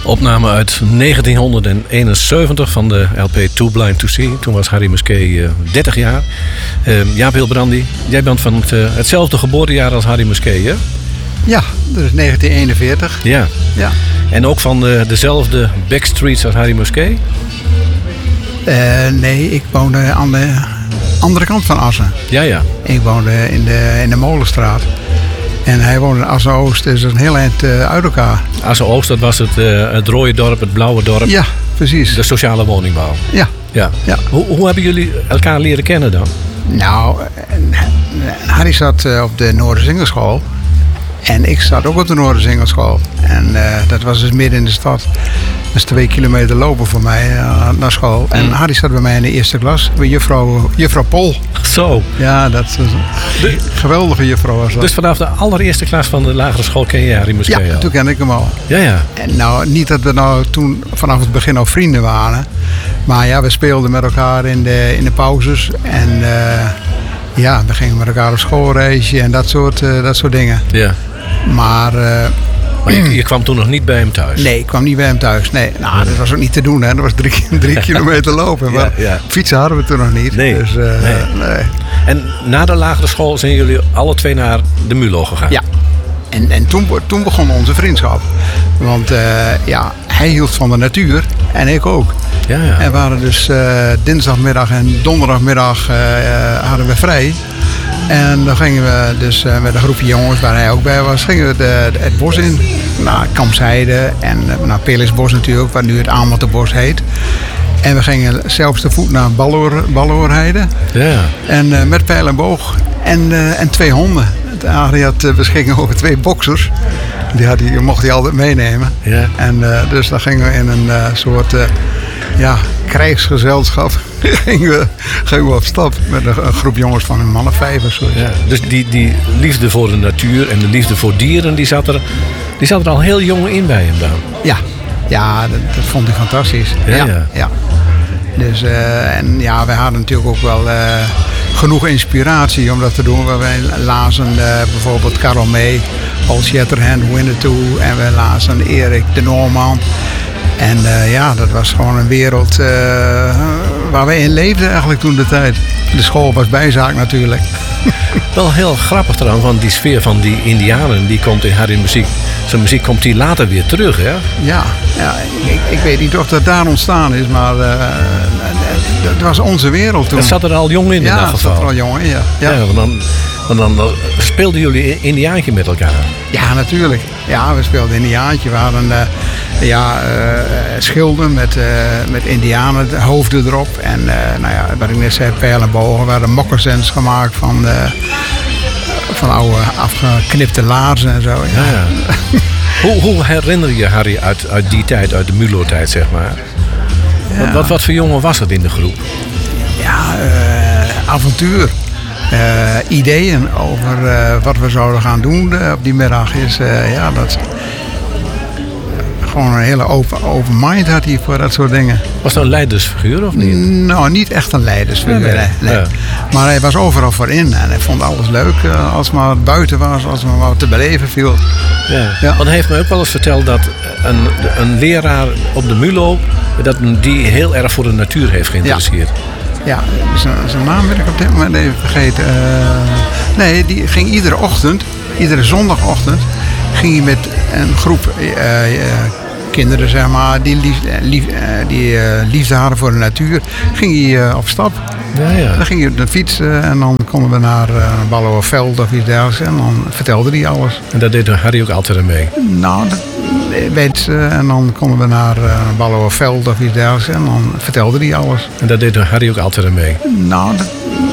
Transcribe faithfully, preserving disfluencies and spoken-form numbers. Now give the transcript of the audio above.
Opname uit negentienhonderdeenenzeventig van de L P Too Blind to See. Toen was Harry Musquet uh, dertig jaar. Uh, Jaap Hilbrandi, jij bent van het, uh, hetzelfde geboortejaar als Harry Musquet, hè? Ja, dat is negentien eenenveertig. Ja. ja. En ook van de, dezelfde backstreets als Harry Musquet? Uh, nee, ik woonde aan de andere kant van Assen. Ja, ja. Ik woonde in de, in de Molenstraat. En hij woonde in Assen-Oost, dus een heel eind uh, uit elkaar. Assen-Oost, dat was het, uh, het rode dorp, het blauwe dorp. Ja, precies. De sociale woningbouw. Ja. ja. ja. Hoe, hoe hebben jullie elkaar leren kennen dan? Nou, Harry zat uh, op de Noorderzingelschool. En ik zat ook op de Noorderzingelschool. En uh, dat was dus midden in de stad. Dat is twee kilometer lopen voor mij uh, naar school. En mm. Harry zat bij mij in de eerste klas. Bij juffrouw, juffrouw Pol. Zo. Ja, dat is een de, geweldige juffrouw was dat. Dus vanaf de allereerste klas van de lagere school ken je Harry Musquet Ja, al? toen ken ik hem al. Ja, ja. En nou, niet dat we nou toen vanaf het begin al vrienden waren. Maar ja, we speelden met elkaar in de, in de pauzes. En uh, ja, we gingen met elkaar op schoolreisje en dat soort, uh, dat soort dingen. Ja. Maar... Uh, Maar je, je kwam toen nog niet bij hem thuis? Nee, ik kwam niet bij hem thuis. Nee, nou, dat was ook niet te doen. Hè. Dat was drie, drie kilometer lopen. Maar ja, ja. Fietsen hadden we toen nog niet. Nee. Dus, uh, nee. nee. En na de lagere school zijn jullie alle twee naar de Mulo gegaan? Ja. En, en toen, toen begon onze vriendschap. Want uh, ja, hij hield van de natuur en ik ook. Ja, ja. En we hadden dus uh, dinsdagmiddag en donderdagmiddag uh, hadden we vrij. En dan gingen we dus uh, met een groepje jongens, waar hij ook bij was, gingen we de, de, het bos in. Naar Kampsheide en uh, naar Pelisbos natuurlijk, waar nu het Amelterbos heet. En we gingen zelfs te voet naar Balloor, Balloorheide. Ja. En uh, met pijl en boog. En, uh, en twee honden. Adrie had uh, beschikking over twee boksers. Die, had hij, mocht hij altijd meenemen. Ja. En uh, dus dan gingen we in een uh, soort uh, ja, krijgsgezelschap gingen, we, gingen we op stap. Met een, een groep jongens van een man of vijf of zo. Ja. Dus die, die liefde voor de natuur en de liefde voor dieren, die zat er, die zat er al heel jong in bij hem dan? Ja, ja dat, dat vond hij fantastisch. Ja, ja. ja. ja. Dus, uh, en ja, wij hadden natuurlijk ook wel uh, genoeg inspiratie om dat te doen. Wij lazen uh, bijvoorbeeld Karel May, Paul Shatterhand, Winnetou. En we lazen Erik de Noorman. En uh, ja, dat was gewoon een wereld uh, waar wij in leefden eigenlijk toen de tijd. De school was bijzaak natuurlijk. Wel heel grappig trouwens, want die sfeer van die Indianen, die komt in Harry muziek. Zijn muziek komt hier later weer terug, hè? Ja, ja ik, ik weet niet of dat daar ontstaan is, maar uh, dat was onze wereld toen. Dat zat er al jong in, ja, in dat geval. Ja, dat zat er al jong in, ja. Ja, ja want dan, want dan uh, speelden jullie Indiaantje met elkaar. Ja, natuurlijk. Ja, we speelden Indiaantje. We hadden uh, ja, uh, schilden met, uh, met Indianen, hoofden erop. En uh, nou ja, wat ik net zei, pijl en bogen. We hadden moccasins gemaakt van, uh, van oude afgeknipte laarzen en zo. Ja. Ja, ja. hoe, hoe herinner je Harry uit, uit die tijd, uit de Mulo-tijd, zeg maar? Ja. Wat, wat, wat voor jongen was het in de groep? Ja, uh, avontuur. Uh, ideeën over uh, wat we zouden gaan doen uh, op die middag is uh, ja, dat gewoon een hele open, open mind had hij voor dat soort dingen. Was dat een leidersfiguur of niet? Nou, niet echt een leidersfiguur, nee, nee. nee. Ja. Maar hij was overal voor in en hij vond alles leuk uh, als maar buiten was, als maar wat te beleven viel. Ja. Ja. Want hij heeft me ook wel eens verteld dat een, een leraar op de Mulo, dat die heel erg voor de natuur heeft geïnteresseerd. Ja. Ja, zijn, zijn naam wil ik op dit moment even vergeten. Uh, nee, die ging iedere ochtend, iedere zondagochtend, ging hij met een groep uh, uh, kinderen, zeg maar, die, lief, lief, uh, die uh, liefde hadden voor de natuur, ging hij uh, op stap. Ja, ja. Dan ging hij op de fiets uh, en dan konden we naar uh, Balloerveld of iets dergelijks en dan vertelde hij alles. En dat deed Harry ook altijd mee? Nou, dat weet ze. En dan konden we naar uh, Balloerveld of iets dergelijks en dan vertelde hij alles. En dat deed Harry ook altijd mee? Nou, dat